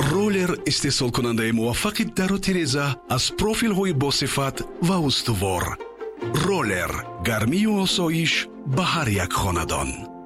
ролер истеҳсол кунандаи муваффақи дару тиреза аз профилҳои босифат ва устувор. ролер гармию осоиш ба ҳар як хонадон.